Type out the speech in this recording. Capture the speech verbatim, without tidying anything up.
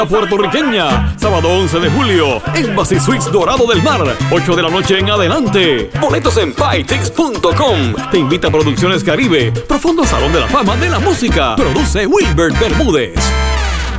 Puertorriqueña, sábado once de julio, Embassy Suites Dorado del Mar, ocho de la noche en adelante. Boletos en pytix punto com. Te invita a Producciones Caribe, profundo Salón de la Fama de la Música. Produce Wilbert Bermúdez.